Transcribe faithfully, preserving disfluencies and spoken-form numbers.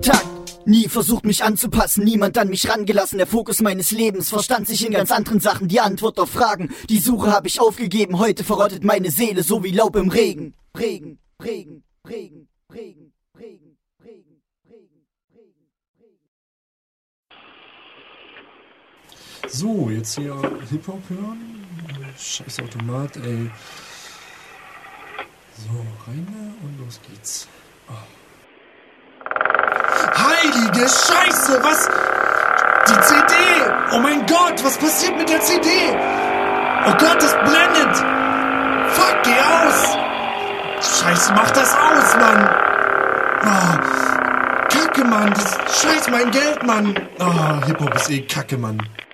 Takt. Nie versucht mich anzupassen, niemand an mich rangelassen. Der Fokus meines Lebens verstand sich in ganz anderen Sachen. Die Antwort auf Fragen, die Suche habe ich aufgegeben. Heute verrottet meine Seele so wie Laub im Regen. Regen, Regen, Regen, Regen, Regen, Regen, Regen, Regen, Regen. So, jetzt hier Hip-Hop hören. Scheiß Automat, ey. So, rein und los geht's. Oh. Heilige Scheiße, was? Die C D! Oh mein Gott, was passiert mit der C D? Oh Gott, das blendet! Fuck, geh aus! Scheiße, mach das aus, Mann! Oh, Kacke, Mann! Das Scheiß mein Geld, Mann! Oh, Hip-Hop ist eh Kacke, Mann!